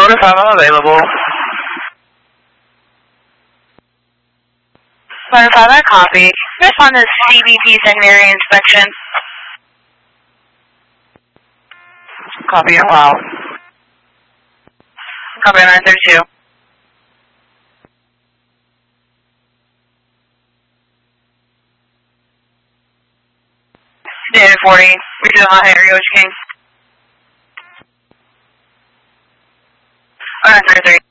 Motor 5, I'm available. Motor 5, I copy. Just on the CBP secondary inspection. Copy and wow. Copy 932. David 40, we do hot area, Ocean King. 933.